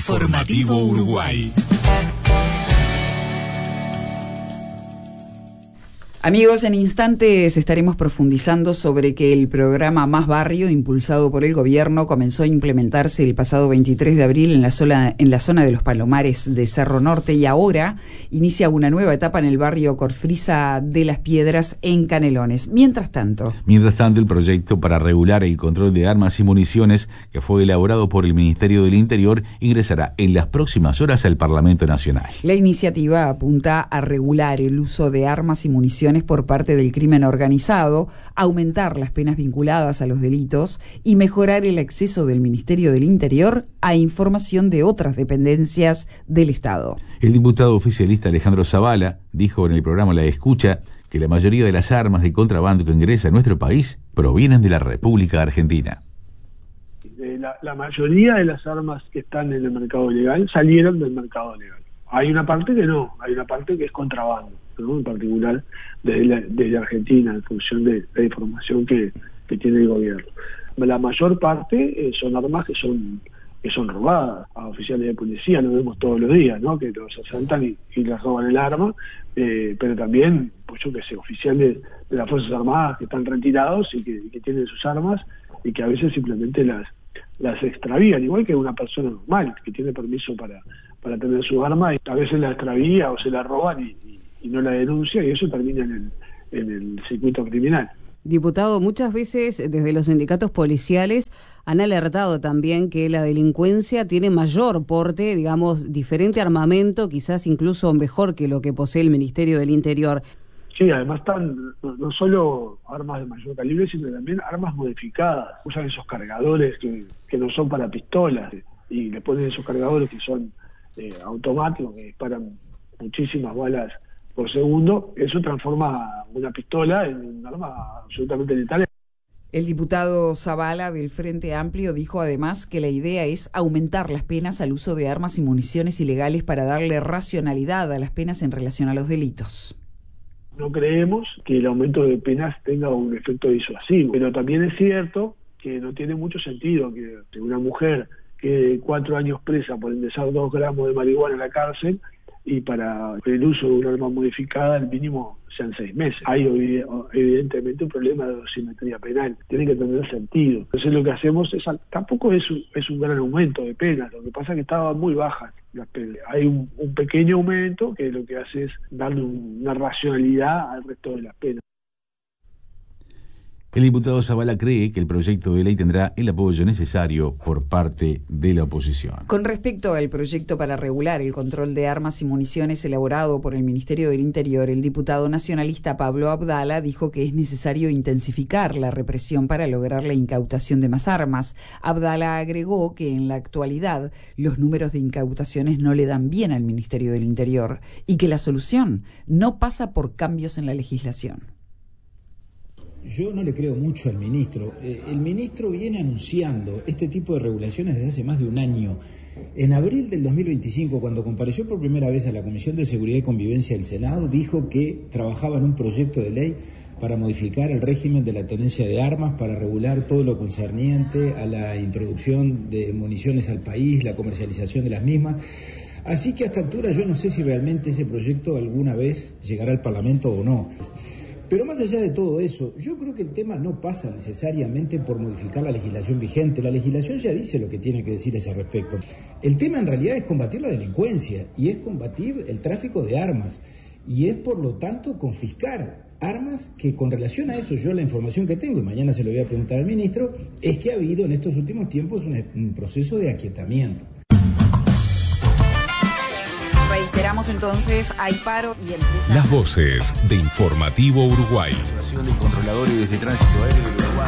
Informativo Uruguay. Amigos, en instantes estaremos profundizando sobre que el programa Más Barrio, impulsado por el gobierno, comenzó a implementarse el pasado 23 de abril en la zona de los Palomares de Cerro Norte y ahora inicia una nueva etapa en el barrio Corfrisa de las Piedras en Canelones. Mientras tanto, el proyecto para regular el control de armas y municiones, que fue elaborado por el Ministerio del Interior, ingresará en las próximas horas al Parlamento Nacional. La iniciativa apunta a regular el uso de armas y municiones por parte del crimen organizado, aumentar las penas vinculadas a los delitos y mejorar el acceso del Ministerio del Interior a información de otras dependencias del Estado. El diputado oficialista Alejandro Zavala dijo en el programa La Escucha que la mayoría de las armas de contrabando que ingresa a nuestro país provienen de la República Argentina. La mayoría de las armas que están en el mercado legal salieron del mercado legal. Hay una parte que no, hay una parte que es contrabando, ¿no? En particular desde Argentina, en función de la información que tiene el gobierno. La mayor parte son armas que son robadas a oficiales de policía, lo vemos todos los días, ¿no? Que los asaltan y les roban el arma, pero también, pues yo que sé, oficiales de las Fuerzas Armadas que están retirados y que tienen sus armas y que a veces simplemente las extravían, igual que una persona normal que tiene permiso para tener su arma y a veces la extravía o se la roban y no la denuncia y eso termina en el circuito criminal. Diputado, muchas veces desde los sindicatos policiales han alertado también que la delincuencia tiene mayor porte, digamos, diferente armamento, quizás incluso mejor que lo que posee el Ministerio del Interior. Sí, además están no solo armas de mayor calibre, sino también armas modificadas. Usan esos cargadores que no son para pistolas y le ponen esos cargadores que son automáticos, que disparan muchísimas balas por segundo. Eso transforma una pistola en un arma absolutamente letal. El diputado Zavala del Frente Amplio dijo además que la idea es aumentar las penas al uso de armas y municiones ilegales para darle racionalidad a las penas en relación a los delitos. No creemos que el aumento de penas tenga un efecto disuasivo, pero también es cierto que no tiene mucho sentido que una mujer quede 4 años presa por ingresar 2 gramos de marihuana en la cárcel y para el uso de un arma modificada el mínimo sean 6 meses. Hay evidentemente un problema de dosimetría penal, tiene que tener sentido. Entonces lo que hacemos tampoco es un gran aumento de penas, lo que pasa es que estaban muy bajas las penas. Hay un pequeño aumento que lo que hace es darle una racionalidad al resto de las penas. El diputado Zavala cree que el proyecto de ley tendrá el apoyo necesario por parte de la oposición. Con respecto al proyecto para regular el control de armas y municiones elaborado por el Ministerio del Interior, el diputado nacionalista Pablo Abdala dijo que es necesario intensificar la represión para lograr la incautación de más armas. Abdala agregó que en la actualidad los números de incautaciones no le dan bien al Ministerio del Interior y que la solución no pasa por cambios en la legislación. Yo no le creo mucho al ministro. El ministro viene anunciando este tipo de regulaciones desde hace más de un año. En abril del 2025, cuando compareció por primera vez a la Comisión de Seguridad y Convivencia del Senado, dijo que trabajaba en un proyecto de ley para modificar el régimen de la tenencia de armas, para regular todo lo concerniente a la introducción de municiones al país, la comercialización de las mismas. Así que a esta altura yo no sé si realmente ese proyecto alguna vez llegará al Parlamento o no. Pero más allá de todo eso, yo creo que el tema no pasa necesariamente por modificar la legislación vigente. La legislación ya dice lo que tiene que decir a ese respecto. El tema en realidad es combatir la delincuencia y es combatir el tráfico de armas y es por lo tanto confiscar armas que con relación a eso, yo la información que tengo, y mañana se lo voy a preguntar al ministro, es que ha habido en estos últimos tiempos un proceso de aquietamiento. Reiteramos entonces, hay paro y empieza... Las voces de Informativo Uruguay. Asociación de Controladores de Tránsito Aéreo del Uruguay.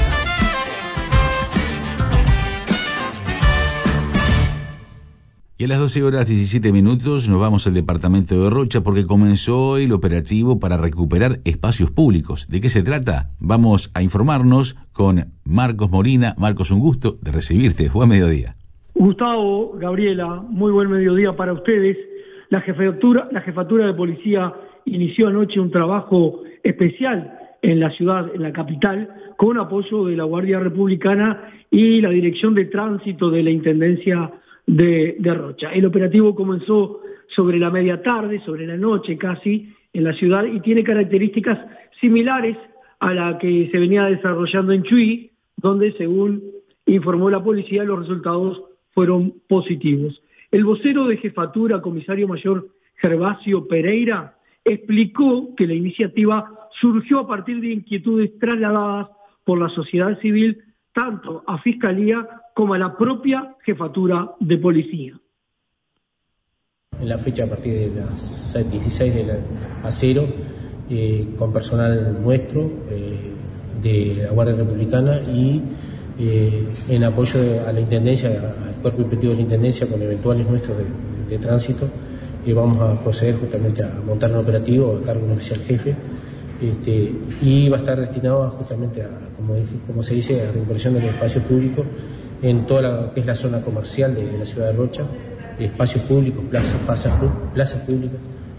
Y a las 12:17 nos vamos al departamento de Rocha porque comenzó hoy el operativo para recuperar espacios públicos. ¿De qué se trata? Vamos a informarnos con Marcos Molina. Marcos, un gusto de recibirte. Buen mediodía. Gustavo, Gabriela, muy buen mediodía para ustedes. La jefatura de policía inició anoche un trabajo especial en la ciudad, en la capital, con apoyo de la Guardia Republicana y la Dirección de Tránsito de la Intendencia de Rocha. El operativo comenzó sobre la media tarde, sobre la noche casi, en la ciudad, y tiene características similares a la que se venía desarrollando en Chuy, donde, según informó la policía, los resultados fueron positivos. El vocero de Jefatura, comisario mayor Gervasio Pereira, explicó que la iniciativa surgió a partir de inquietudes trasladadas por la sociedad civil tanto a Fiscalía como a la propia Jefatura de Policía. En la fecha a partir de las 16 a 0, con personal nuestro de la Guardia Republicana y en apoyo a la Intendencia, al Cuerpo Inspectivo de la Intendencia, con eventuales nuestros de tránsito, vamos a proceder justamente a montar un operativo a cargo de un oficial jefe, y va a estar destinado justamente a, como se dice, a recuperación del espacio público en toda lo que es la zona comercial de la ciudad de Rocha, espacios públicos, plazas públicas,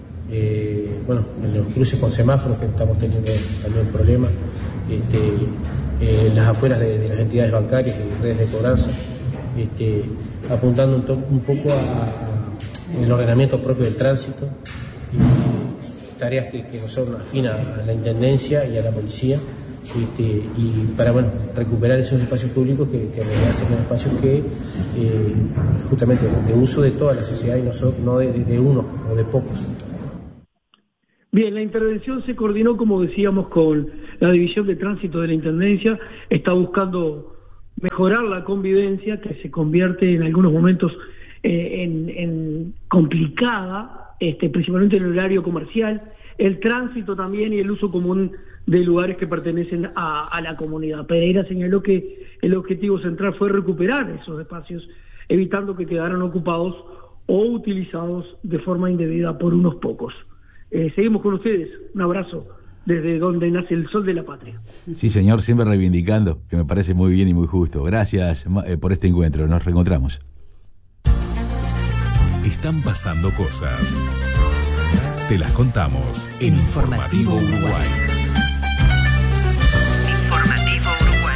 en los cruces con semáforos, que estamos teniendo también problemas, las afueras de las entidades bancarias y redes de cobranza, apuntando un poco a el ordenamiento propio del tránsito, y tareas que no son afinas a la Intendencia y a la Policía, y para recuperar esos espacios públicos que en realidad son espacios que justamente de uso de toda la sociedad y no de unos o de pocos. Bien, la intervención se coordinó, como decíamos, con la División de Tránsito de la Intendencia. Está buscando mejorar la convivencia, que se convierte en algunos momentos en complicada, principalmente en el horario comercial, el tránsito también y el uso común de lugares que pertenecen a la comunidad. Pereira señaló que el objetivo central fue recuperar esos espacios, evitando que quedaran ocupados o utilizados de forma indebida por unos pocos. Seguimos con ustedes. Un abrazo desde donde nace el sol de la patria. Sí, señor, siempre reivindicando, que me parece muy bien y muy justo. Gracias por este encuentro. Nos reencontramos. Están pasando cosas. Te las contamos en Informativo Uruguay. Informativo Uruguay.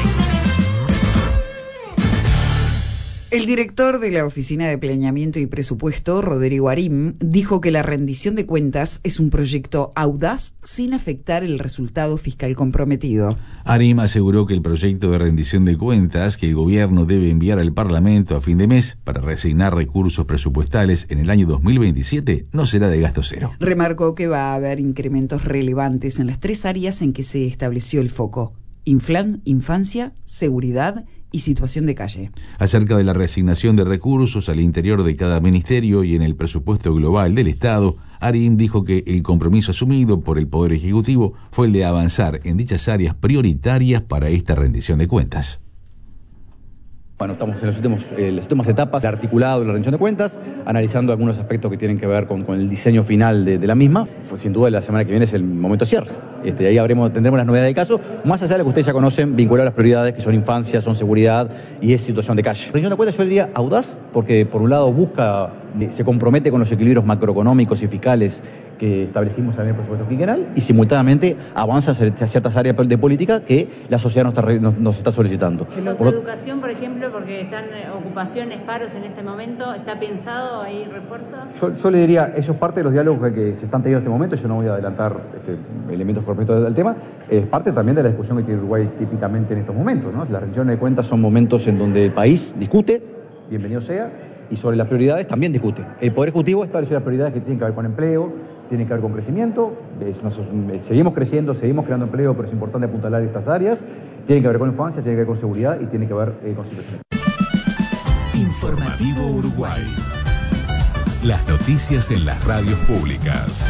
El director de la Oficina de Planeamiento y Presupuesto, Rodrigo Arim, dijo que la rendición de cuentas es un proyecto audaz sin afectar el resultado fiscal comprometido. Arim aseguró que el proyecto de rendición de cuentas que el gobierno debe enviar al Parlamento a fin de mes para reasignar recursos presupuestales en el año 2027 no será de gasto cero. Remarcó que va a haber incrementos relevantes en las 3 áreas en que se estableció el foco: infancia, seguridad y situación de calle. Acerca de la reasignación de recursos al interior de cada ministerio y en el presupuesto global del Estado, Arim dijo que el compromiso asumido por el Poder Ejecutivo fue el de avanzar en dichas áreas prioritarias para esta rendición de cuentas. Bueno, estamos en las últimas etapas de articulado de la rendición de cuentas, analizando algunos aspectos que tienen que ver con el diseño final de la misma. Sin duda, la semana que viene es el momento de cierre. Ahí tendremos las novedades del caso, más allá de lo que ustedes ya conocen, vinculado a las prioridades, que son infancia, son seguridad y es situación de calle. La rendición de cuentas yo diría audaz, porque por un lado se compromete con los equilibrios macroeconómicos y fiscales que establecimos en el presupuesto quinquenal y simultáneamente avanza hacia ciertas áreas de política que la sociedad nos está solicitando. Educación, por ejemplo, porque están ocupaciones, paros en este momento, ¿está pensado ahí refuerzo? Yo le diría, eso es parte de los diálogos que se están teniendo en este momento, yo no voy a adelantar elementos con respecto al tema, es parte también de la discusión que tiene Uruguay típicamente en estos momentos, ¿no? Las rendiciones de cuentas son momentos en donde el país discute, bienvenido sea, y sobre las prioridades también discute. El Poder Ejecutivo estableció las prioridades que tienen que ver con empleo, tienen que ver con crecimiento, seguimos creciendo, seguimos creando empleo, pero es importante apuntalar estas áreas, tienen que ver con infancia, tienen que ver con seguridad y tienen que ver con situaciones. Informativo Uruguay. Las noticias en las radios públicas.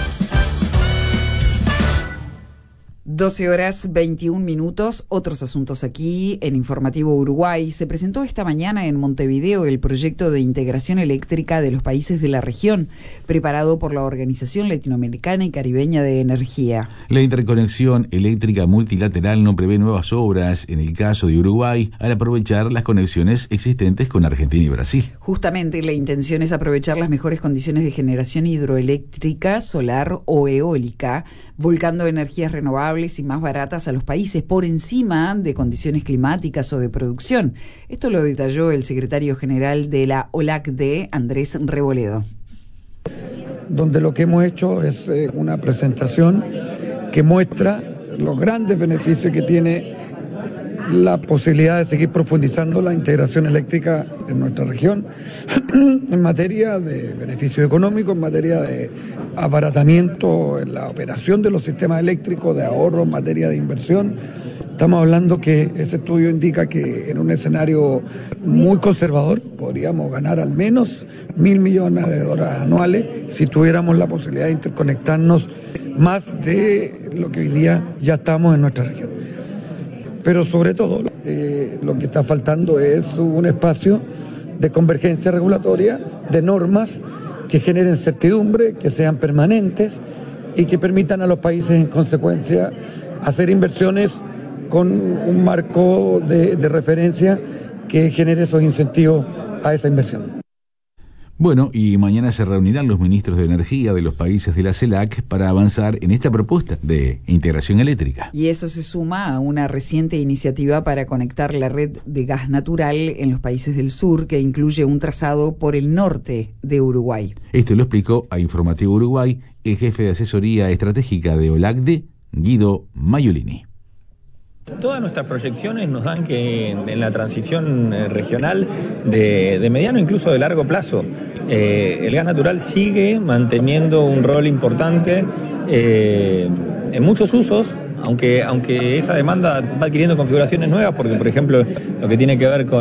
12:21. Otros asuntos aquí en Informativo Uruguay. Se presentó esta mañana en Montevideo el proyecto de integración eléctrica de los países de la región, preparado por la Organización Latinoamericana y Caribeña de Energía. La interconexión eléctrica multilateral no prevé nuevas obras en el caso de Uruguay al aprovechar las conexiones existentes con Argentina y Brasil. Justamente la intención es aprovechar las mejores condiciones de generación hidroeléctrica, solar o eólica, volcando energías renovables rentables y más baratas a los países por encima de condiciones climáticas o de producción. Esto lo detalló el secretario general de la OLACDE, Andrés Reboledo. Donde lo que hemos hecho es una presentación que muestra los grandes beneficios que tiene la posibilidad de seguir profundizando la integración eléctrica en nuestra región en materia de beneficios económicos, en materia de abaratamiento en la operación de los sistemas eléctricos, de ahorro en materia de inversión. Estamos hablando que ese estudio indica que en un escenario muy conservador podríamos ganar al menos $1.000 millones anuales si tuviéramos la posibilidad de interconectarnos más de lo que hoy día ya estamos en nuestra región. Pero sobre todo lo que está faltando es un espacio de convergencia regulatoria, de normas que generen certidumbre, que sean permanentes y que permitan a los países en consecuencia hacer inversiones con un marco de referencia que genere esos incentivos a esa inversión. Bueno, y mañana se reunirán los ministros de energía de los países de la CELAC para avanzar en esta propuesta de integración eléctrica. Y eso se suma a una reciente iniciativa para conectar la red de gas natural en los países del sur, que incluye un trazado por el norte de Uruguay. Esto lo explicó a Informativo Uruguay el jefe de asesoría estratégica de OLACDE, Guido Maiolini. Todas nuestras proyecciones nos dan que en la transición regional de mediano, incluso de largo plazo, el gas natural sigue manteniendo un rol importante en muchos usos, aunque esa demanda va adquiriendo configuraciones nuevas, porque por ejemplo lo que tiene que ver con